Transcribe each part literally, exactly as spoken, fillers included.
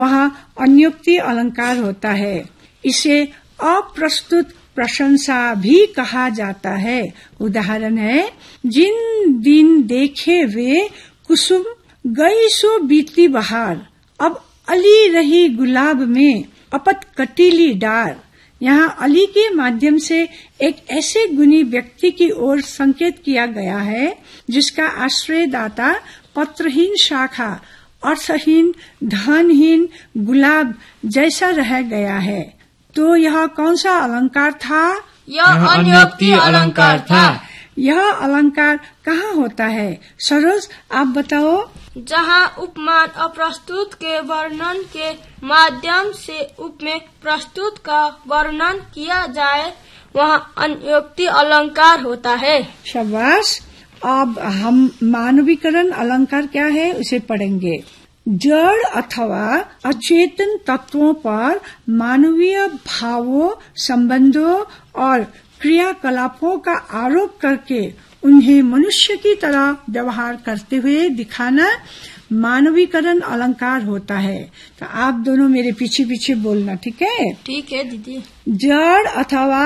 वहाँ अन्योक्ति अलंकार होता है। इसे अप्रस्तुत प्रशंसा भी कहा जाता है। उदाहरण है, जिन दिन देखे वे कुसुम गई सो बीती बहार, अब अली रही गुलाब में अपत कटीली डार। यहाँ अली के माध्यम से एक ऐसे गुणी व्यक्ति की ओर संकेत किया गया है जिसका आश्रयदाता पत्रहीन शाखा, अर्थहीन, धनहीन गुलाब जैसा रह गया है। तो यह कौन सा अलंकार था? यह अन्योक्ति अलंकार था। यह अलंकार कहाँ होता है? सरोज, आप बताओ। जहाँ उपमान अप्रस्तुत के वर्णन के माध्यम से उपमेय प्रस्तुत का वर्णन किया जाए वहाँ अन्योक्ति अलंकार होता है। शाबाश। अब हम मानवीकरण अलंकार क्या है उसे पढ़ेंगे। जड़ अथवा अचेतन तत्वों पर मानवीय भावों, संबंधों और क्रियाकलापों का आरोप करके उन्हें मनुष्य की तरह व्यवहार करते हुए दिखाना मानवीकरण अलंकार होता है। तो आप दोनों मेरे पीछे पीछे बोलना, ठीक है? ठीक है दीदी। जड़ अथवा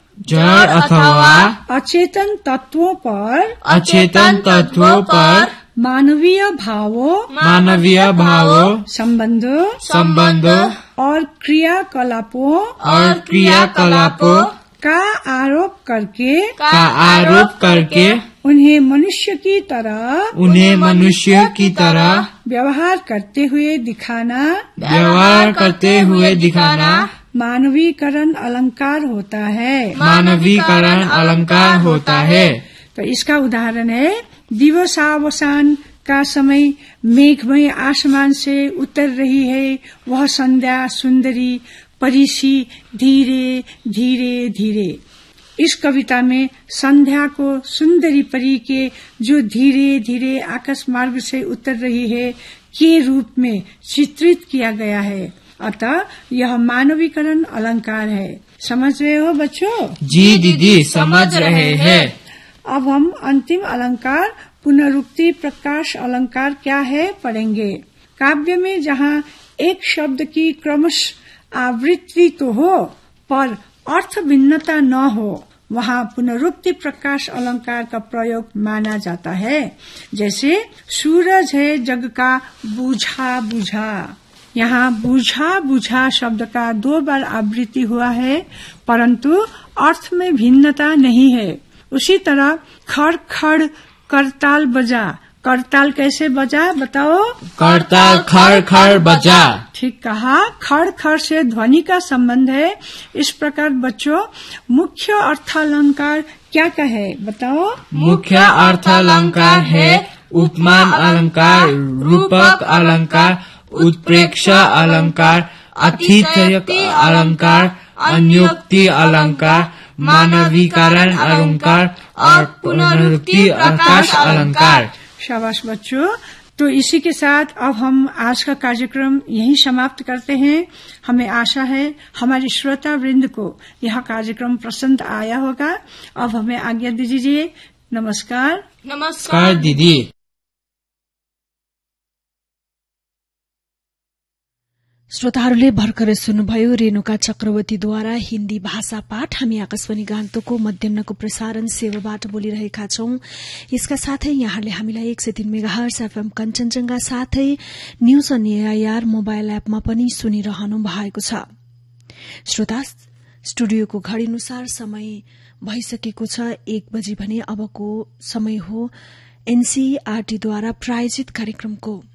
जड़ अथवा अचेतन तत्वों पर अचेतन तत्वों पर मानवीय भावों मानवीय भावों, संबंधों संबंधों और क्रियाकलापों और क्रियाकलापों का आरोप करके का आरोप करके उन्हें मनुष्य की तरह उन्हें मनुष्य की तरह व्यवहार करते हुए दिखाना व्यवहार करते हुए दिखाना मानवीकरण अलंकार होता है। मानवीकरण अलंकार होता है। तो इसका उदाहरण है, दिवसावसान का समय मेघमय आसमान से उतर रही है, वह संध्या सुंदरी परिसी धीरे धीरे धीरे। इस कविता में संध्या को सुंदरी परी के जो धीरे धीरे आकाश मार्ग से उतर रही है के रूप में चित्रित किया गया है। अतः यह मानवीकरण अलंकार है। समझ रहे हो बच्चों? जी दीदी, समझ रहे हैं। अब हम अंतिम अलंकार पुनरुक्ति प्रकाश अलंकार क्या है पढ़ेंगे। काव्य में जहाँ एक शब्द की क्रमश आवृत्ति तो हो पर अर्थ भिन्नता न हो, वहाँ पुनरुक्ति प्रकाश अलंकार का प्रयोग माना जाता है। जैसे सूरज है जग का बुझा बुझा, यहाँ बुझा बुझा शब्द का दो बार आवृत्ति हुआ है परंतु अर्थ में भिन्नता नहीं है। उसी तरह खड़ खड़ करताल बजा, करताल कैसे बजा बताओ? करताल खड़ खड़ बजा। ठीक कहा, खड़ खड़ से ध्वनि का संबंध है। इस प्रकार बच्चों मुख्य अर्थालंकार क्या क्या है बताओ? मुख्य अर्थालंकार है उपमान अलंकार, रूपक अलंकार, उत्प्रेक्षा अलंकार, अतिशयक अलंकार, अन्योक्ति अलंकार, मानवीकरण अलंकार और पुनरुक्ति प्रकाश अलंकार। शाबाश बच्चों। तो इसी के साथ अब हम आज का कार्यक्रम यहीं समाप्त करते हैं। हमें आशा है हमारे श्रोता वृंद को यह कार्यक्रम पसंद आया होगा। अब हमें आज्ञा दीजिए। नमस्कार। नमस्कार दीदी। श्रोताहरूले भर्खरै सुन्नुभयो रेणुका चक्रवर्तीद्वारा हिन्दी भाषा पाठ। हामी आकाशवाणी गान्तोकको मध्याहको प्रसारण सेवाबाट बोलिरहेका छौं। यसका साथै यहाँले हामीलाई एक सय तीन मेगाहर्ज एफएम कञ्चनजंघा साथै न्यूज अन एआईआर मोबाइल एपमा पनि सुनिरहनु भएको छ। श्रोता, स्टुडियोको घड़ी अनुसार समय भइसकेको छ एक बजी भने अबको समय हो एनसीईआरटीद्वारा प्रायोजित कार्यक्रमको।